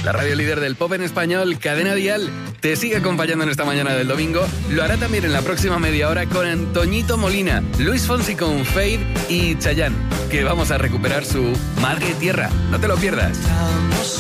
La radio líder del pop en español, Cadena Dial, te sigue acompañando en esta mañana del domingo. Lo hará también en la próxima media hora con Antoñito Molina, Luis Fonsi con Fade y Chayanne, que vamos a recuperar su Madre Tierra. No te lo pierdas.